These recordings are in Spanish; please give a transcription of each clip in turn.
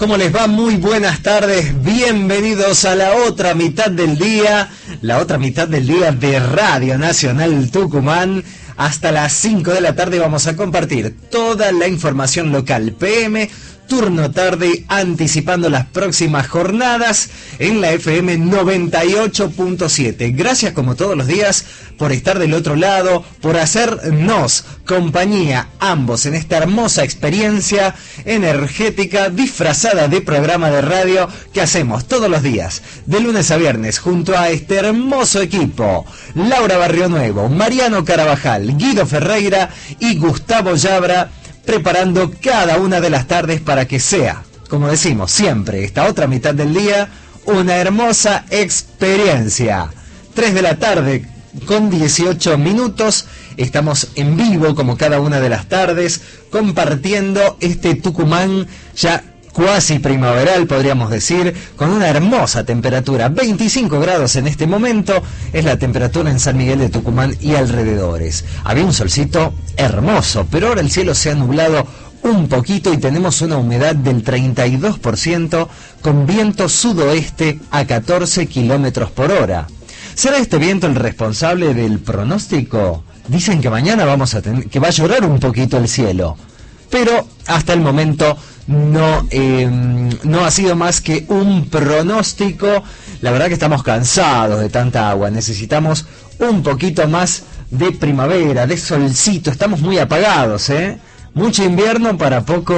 ¿Cómo les va? Muy buenas tardes, bienvenidos a la otra mitad del día de Radio Nacional Tucumán. Hasta las 5 de la tarde vamos a compartir toda la información local PM, turno tarde, anticipando las próximas jornadas en la FM 98.7. Gracias como todos los días por estar del otro lado, por hacernos compañía ambos en esta hermosa experiencia energética disfrazada de programa de radio que hacemos todos los días, de lunes a viernes, junto a este hermoso equipo: Laura Barrionuevo, Mariano Carabajal, Guido Ferreira y Gustavo Yabra, preparando cada una de las tardes para que sea, como decimos siempre, esta otra mitad del día, una hermosa experiencia. 3 de la tarde con 18 minutos, estamos en vivo como cada una de las tardes, compartiendo este Tucumán ya cuasi primaveral, podríamos decir, con una hermosa temperatura, 25 grados en este momento, es la temperatura en San Miguel de Tucumán y alrededores. Había un solcito hermoso, pero ahora el cielo se ha nublado un poquito y tenemos una humedad del 32% con viento sudoeste a 14 kilómetros por hora. ¿Será este viento el responsable del pronóstico? Dicen que mañana que va a llorar un poquito el cielo, pero hasta el momento no ha sido más que un pronóstico. La verdad que estamos cansados de tanta agua, necesitamos un poquito más de primavera, de solcito, estamos muy apagados, mucho invierno para poco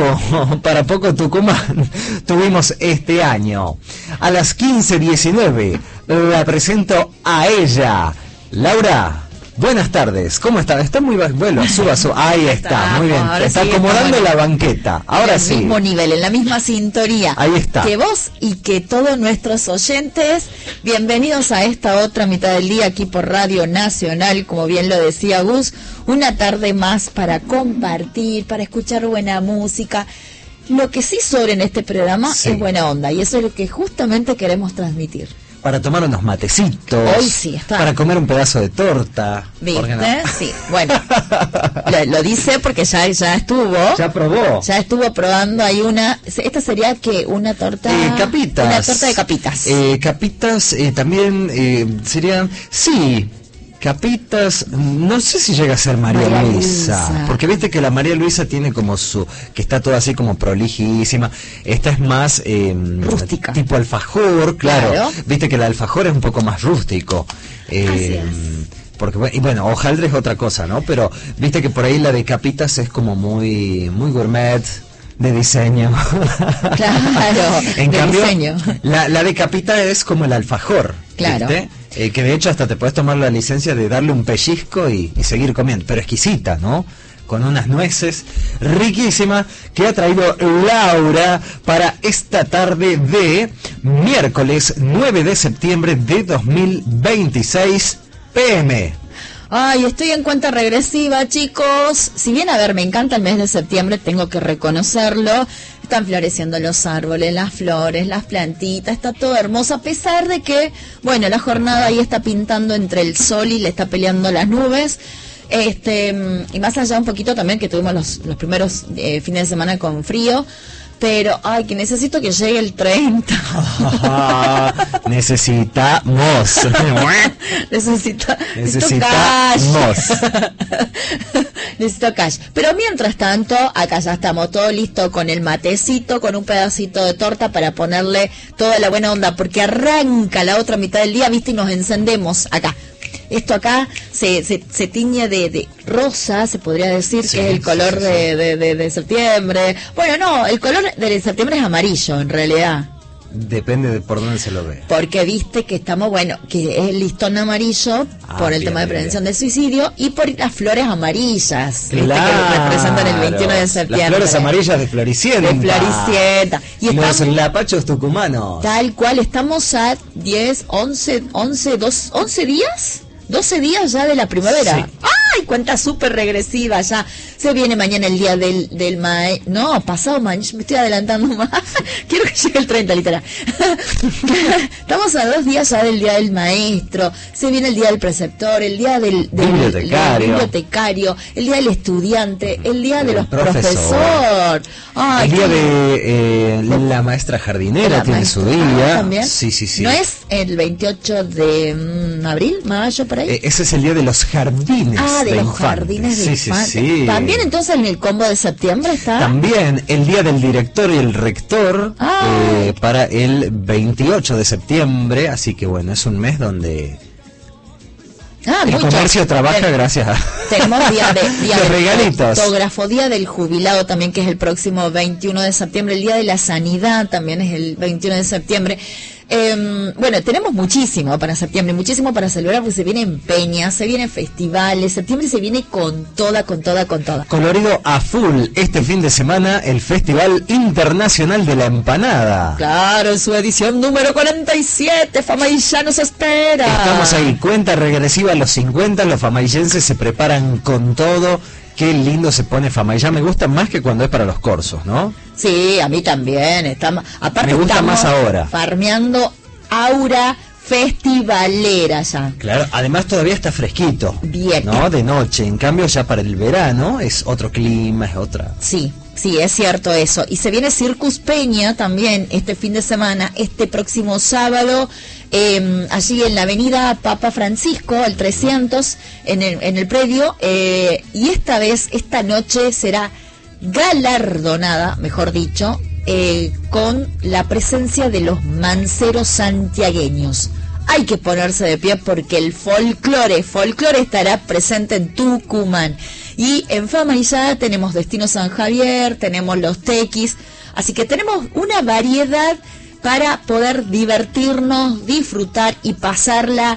Tucumán tuvimos este año. A las 15:19 la presento a ella. Laura, buenas tardes, ¿cómo está? Está muy bueno, suba. Ahí está, muy bien. Está acomodando la banqueta. Ahora sí. En el mismo nivel, en la misma sintonía. Ahí está. Que vos y que todos nuestros oyentes, bienvenidos a esta otra mitad del día aquí por Radio Nacional, como bien lo decía Gus, una tarde más para compartir, para escuchar buena música. Lo que sí sobra en este programa es buena onda, y eso es lo que justamente queremos transmitir. Para tomar unos matecitos. Hoy sí está. Para comer un pedazo de torta. ¿Viste? No? Sí, bueno. lo dice porque ya estuvo. Ya probó. Ya estuvo probando. Hay una. Esta sería que una torta. Capitas. Una torta de capitas. Capitas también serían. Sí. Capitas, no sé si llega a ser María Luisa, porque viste que la María Luisa tiene como que está toda así como prolijísima. Esta es más rústica, tipo alfajor, claro. Viste que el alfajor es un poco más rústico. Así es. Porque, y bueno, hojaldre es otra cosa, ¿no? Pero viste que por ahí la de capitas es como muy gourmet, de diseño. Claro, en de cambio, diseño. La de capita es como el alfajor, claro. ¿viste? Que de hecho hasta te puedes tomar la licencia de darle un pellizco y seguir comiendo, pero exquisita, ¿no? Con unas nueces riquísimas que ha traído Laura para esta tarde de miércoles 9 de septiembre de 2026 PM. Ay, estoy en cuenta regresiva, chicos. Si bien, a ver, me encanta el mes de septiembre, tengo que reconocerlo. Están floreciendo los árboles, las flores, las plantitas, está todo hermoso, a pesar de que, bueno, la jornada ahí está pintando entre el sol y le está peleando las nubes. Y más allá un poquito también que tuvimos los primeros fines de semana con frío. Pero, ay, que necesito que llegue el 30. Necesitamos. Necesito cash. Pero mientras tanto, acá ya estamos todo listo con el matecito, con un pedacito de torta para ponerle toda la buena onda, porque arranca la otra mitad del día, viste, y nos encendemos acá. Esto acá se tiñe de rosa, se podría decir, que es el color de septiembre. Bueno, no, el color de septiembre es amarillo, en realidad. Depende de por dónde se lo ve. Porque viste que estamos, bueno, que es el listón amarillo por el tema de prevención del suicidio y por las flores amarillas, claro, viste, que representan el 21 de septiembre. Las flores amarillas de Floricienta. De Floricienta. Y los lapachos tucumanos. Tal cual, estamos a 11 días. 12 días ya de la primavera. Sí. ¡Ah! ¡Ay, cuenta súper regresiva ya! Se viene mañana el día del maestro. No, pasado mañana, me estoy adelantando más. Quiero que llegue el 30, literal. Estamos a 2 días ya del día del maestro. Se viene el día del preceptor, el día del bibliotecario, el día del estudiante, el día de los profesor. El día de la maestra jardinera tiene su día. ¿También? Sí. ¿No es el 28 de abril, mayo, por ahí? Ese es el día de los jardines. De los jardines de infantes. Sí. También entonces en el combo de septiembre está. También el día del director y el rector para el 28 de septiembre. Así que bueno, es un mes donde el comercio trabaja gracias a tenemos día los regalitos. Fotógrafo, día del jubilado también, que es el próximo 21 de septiembre. El día de la sanidad también es el 21 de septiembre. Bueno, tenemos muchísimo para septiembre, muchísimo para celebrar, porque se vienen peñas, se vienen festivales, septiembre se viene con toda. Colorido a full este fin de semana, el Festival Internacional de la Empanada. Claro, en su edición número 47, Famay ya nos espera. Estamos ahí, cuenta regresiva a los 50, los famaillenses se preparan con todo. Qué lindo se pone Famaillá, me gusta más que cuando es para los corsos, ¿no? Sí, a mí también. Aparte me gusta más ahora. Farmeando aura festivalera ya. Claro, además todavía está fresquito. Bien. ¿No? De noche. En cambio ya para el verano es otro clima, es otra. Sí, es cierto eso. Y se viene Circus Peña también este fin de semana, este próximo sábado, allí en la avenida Papa Francisco, el 300, en el predio. Y esta noche será galardonada, mejor dicho, con la presencia de los manceros santiagueños. Hay que ponerse de pie porque el folclore estará presente en Tucumán. Y en Famaillá tenemos Destino San Javier, tenemos los tequis, así que tenemos una variedad para poder divertirnos, disfrutar y pasarla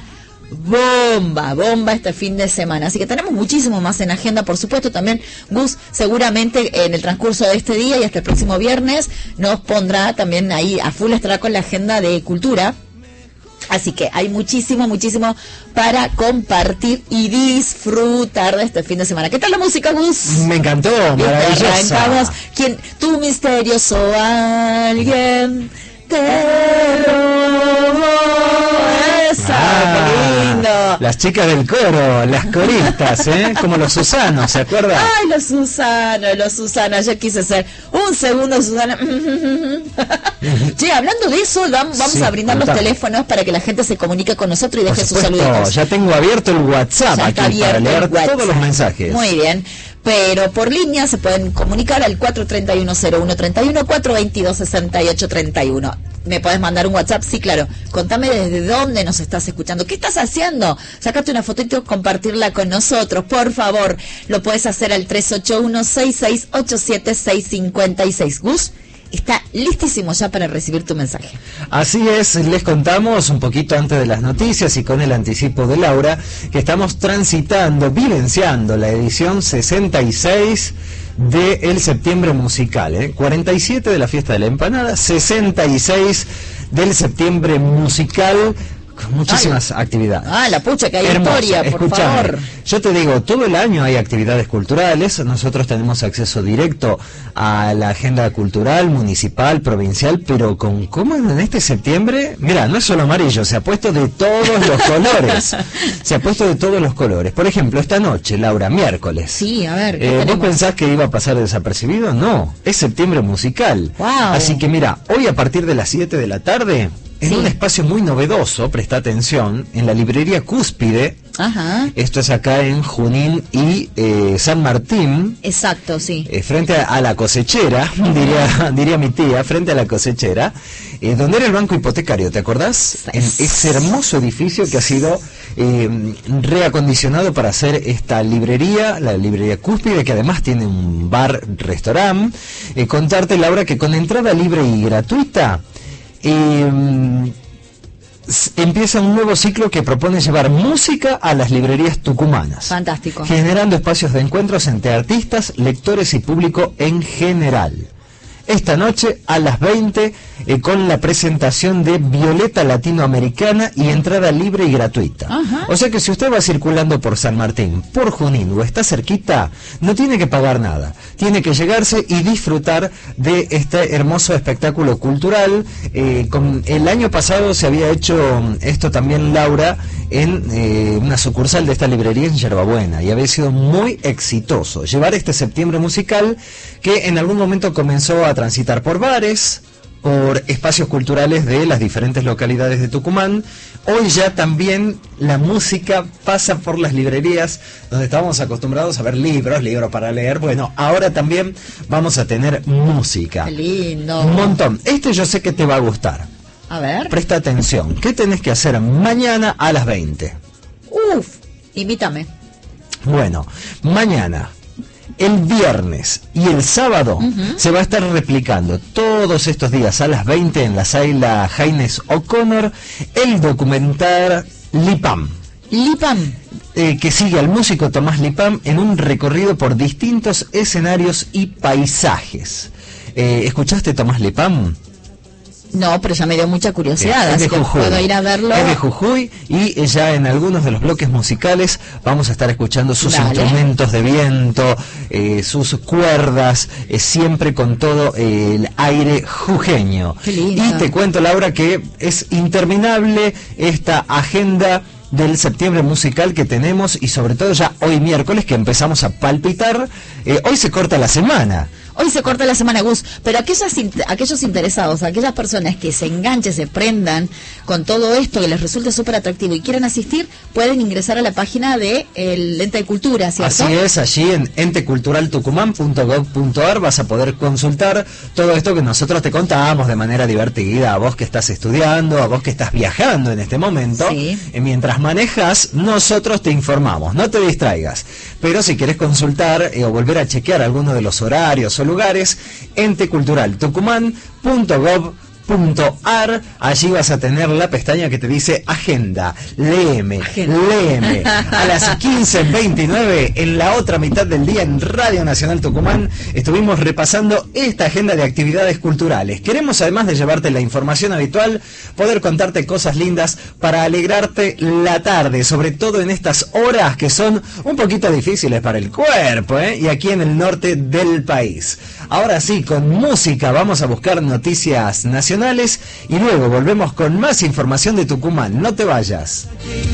bomba este fin de semana. Así que tenemos muchísimo más en agenda, por supuesto. También Gus seguramente en el transcurso de este día y hasta el próximo viernes nos pondrá también ahí a full, estará con la agenda de cultura. Así que hay muchísimo para compartir y disfrutar de este fin de semana. ¿Qué tal la música, Gus? Me encantó, maravillosa. Arrancamos. Tu misterioso alguien te robó. ¡Qué lindo! Las chicas del coro, las coristas, como los Susanos, ¿se acuerdan? ¡Ay, los Susanos! Yo quise ser un segundo Susana. Che, hablando de eso, vamos a brindar los teléfonos para que la gente se comunique con nosotros y deje sus saludos. Ya tengo abierto el WhatsApp aquí para leer todos los mensajes. Muy bien. Pero por línea se pueden comunicar al 431-0131, 422-6831. ¿Me podés mandar un WhatsApp? Sí, claro. Contame desde dónde nos estás escuchando. ¿Qué estás haciendo? Sacate una fotito y compartirla con nosotros, por favor. Lo puedes hacer al 381-6687-656. Gus está listísimo ya para recibir tu mensaje. Así es, les contamos un poquito antes de las noticias y con el anticipo de Laura que estamos vivenciando la edición 66 del septiembre musical, 47 de la fiesta de la empanada, 66 del septiembre musical, con muchísimas actividades. La pucha, que hay historia, por favor. Yo te digo, todo el año hay actividades culturales, nosotros tenemos acceso directo a la agenda cultural, municipal, provincial, pero ¿cómo en este septiembre? Mira, no es solo amarillo, se ha puesto de todos los colores. Por ejemplo, esta noche, Laura, miércoles. Sí, a ver. ¿Vos pensás que iba a pasar desapercibido? No, es septiembre musical. Wow. Así que mira, hoy a partir de las 7 de la tarde... En un espacio muy novedoso, presta atención, en la librería Cúspide. Ajá. Esto es acá en Junín y San Martín. Exacto, sí. Frente a la cosechera, diría mi tía, frente a la cosechera, donde era el banco hipotecario, ¿te acordás? Ese hermoso edificio que ha sido reacondicionado para hacer esta librería, la librería Cúspide, que además tiene un bar-restaurante. Contarte, Laura, que con entrada libre y gratuita, empieza un nuevo ciclo que propone llevar música a las librerías tucumanas. Fantástico. Generando espacios de encuentros entre artistas, lectores y público en general. esta noche a las 20 con la presentación de Violeta Latinoamericana y entrada libre y gratuita. Ajá. O sea que si usted va circulando por San Martín, por Junín o está cerquita, no tiene que pagar nada. Tiene que llegarse y disfrutar de este hermoso espectáculo cultural. El año pasado se había hecho esto también, Laura, en una sucursal de esta librería en Yerbabuena, y había sido muy exitoso llevar este septiembre musical que en algún momento comenzó a transitar por bares, por espacios culturales de las diferentes localidades de Tucumán. Hoy ya también la música pasa por las librerías, donde estábamos acostumbrados a ver libros para leer. Bueno, ahora también vamos a tener música. Qué lindo. Un montón. Yo sé que te va a gustar. A ver. Presta atención. ¿Qué tenés que hacer mañana a las 20? Invítame. Bueno, mañana, el viernes y el sábado se va a estar replicando todos estos días a las 20 en la sala Jaines O'Connor el documental Lipam. Que sigue al músico Tomás Lipam en un recorrido por distintos escenarios y paisajes. ¿Escuchaste Tomás Lipam? No, pero ya me dio mucha curiosidad, así que puedo ir a verlo. Es de Jujuy, y ya en algunos de los bloques musicales vamos a estar escuchando sus instrumentos de viento, sus cuerdas, siempre con todo el aire jujeño. Qué lindo. Y te cuento, Laura, que es interminable esta agenda del septiembre musical que tenemos, y sobre todo ya hoy miércoles que empezamos a palpitar. Hoy se corta la semana. Hoy se corta la semana, Gus, pero aquellos interesados, aquellas personas que se enganchen, se prendan con todo esto, que les resulte súper atractivo y quieran asistir, pueden ingresar a la página de el Ente de Cultura, ¿cierto? Así es, allí en enteculturaltucumán.gov.ar vas a poder consultar todo esto que nosotros te contamos de manera divertida, a vos que estás estudiando, a vos que estás viajando en este momento. Sí. Mientras manejas, nosotros te informamos, no te distraigas. Pero si querés consultar o volver a chequear alguno de los horarios o lugares, enteculturaltucumán.gov.ar, allí vas a tener la pestaña que te dice agenda, léeme. A las 15:29 en la otra mitad del día en Radio Nacional Tucumán estuvimos repasando esta agenda de actividades culturales. Queremos, además de llevarte la información habitual, poder contarte cosas lindas para alegrarte la tarde, sobre todo en estas horas que son un poquito difíciles para el cuerpo, y aquí en el norte del país. Ahora sí, con música vamos a buscar noticias nacionales y luego volvemos con más información de Tucumán. No te vayas.